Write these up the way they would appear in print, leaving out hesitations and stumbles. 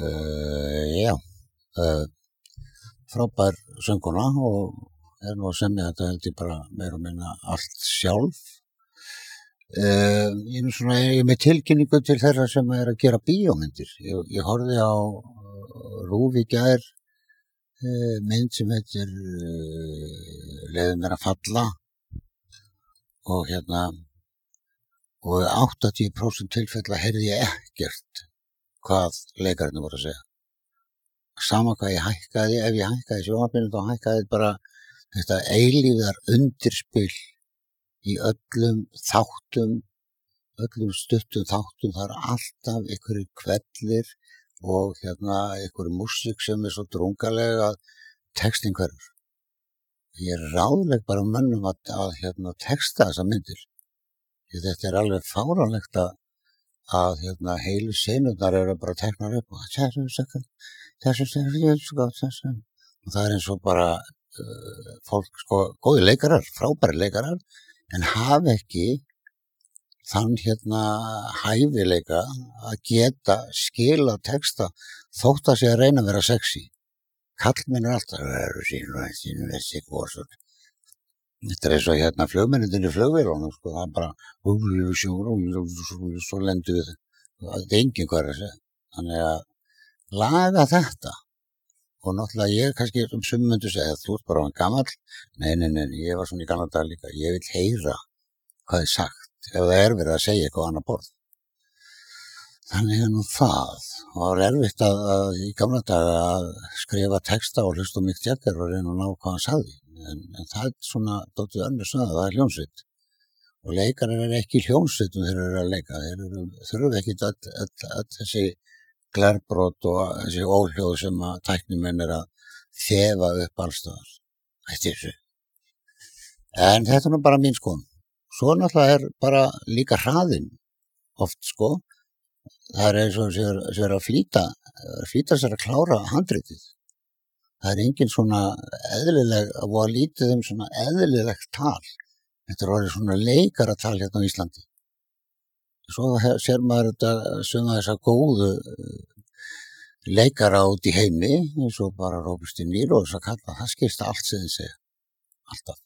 Já, frábær sönguna og nú að semja þetta held ég bara meira og minna allt sjálf. Ég er með tilkynningu til þeirra sem að gera bíómyndir. Ég horfði á RÚV í gær mynd sem heitir Leyfðu mér að falla og og 80% tilfella heyrði ég ekkert hvað leikararnir voru að segja. Sama hvað ég hækkaði, ef ég hækkaði sjónvarpinu þá hækkaði bara þetta eilífðar undirspil í öllum þáttum, öllum stuttum þáttum. Það alltaf einhverjir kvellir og einhverjir músík sem svo drungaleg að textin hverfur. Ég ráðleg bara mönnum að texta þessa myndir. Þetta alveg fáránlegt að heilu senurnar bara teknar upp og þessum. Og það eins og bara fólk, góði leikarar, frábæri leikarar, en hafa ekki þann hæfileika að geta skila texta þótt að sé að reyna að vera sexy. Kallmenn alltaf þessi góðsvöld. Þetta eins og flugmennirnir í flugvélunum, það bara svo lendu við. Það enginn hvað að segja. Þannig að laga þetta. Og náttúrulega ég kannski sumir myndu segja þú ert bara gamall. Nei, ég var svona í gamla dag líka. Ég vil heyra hvað sagt ef það verið að segja eitthvað annað borð. Þannig nú það. Og það var erfitt að í gamla daga að skrifa texta og hlusta á Mick Jagger og reyna að ná hvað hann sagði. En það svona dótið önnur saga, það hljómsveit. Og leikarar ekki hljómsveitum þeir eru að leika. Þeir þurfa ekki öll þessi glerbrot og þessi óhljóð sem að tæknimenn að þefa upp allstaðar. Þetta þessu. En þetta nú bara mín skoðun. Svo náttúrulega bara líka hraðinn oft Það eins og sem að flýta sér að klára handritið. Það engin svona eðlileg, og að lítið svona eðlilegt tal. Þetta orðið svona leikaratal á Íslandi. Svo sér maður þetta þessa góðu leikara út í heimi, eins og bara Robert De Niro og þess að kalla, það skipta allt sem þið segja. Alltaf.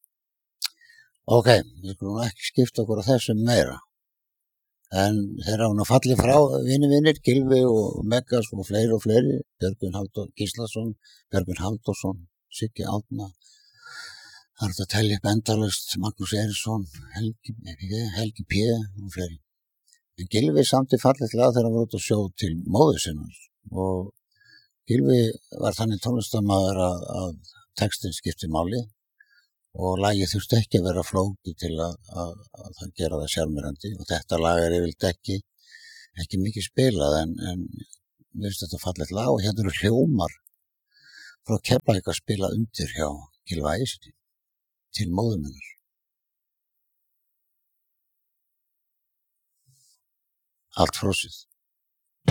Ok, við skulum ekki skipta okkur á þessu meira. En þeirra hún fallið frá vinir, Gylfi og Megas og fleiri, Björgvin Gíslason, Björgvin Halldórsson, Siggi Árna, það að telja upp endalaust, Magnús Eiríksson, Helgi P. og fleiri. En Gylfi samti fallið lag þegar hann var út að sjó til móður sinnar og Gylfi var þannig tónlistarmaður að textin skipti máli og lagið þurfti ekki að vera flókið til að gera það sjálfmyrandi og þetta lag yfirleitt ekki mikið spilað en mér finnst þetta fallegt lag og hérna eru hljómar frá Keflavík að spila undir hjá Gylfa Ægissyni til móður minnar. Allt frosið.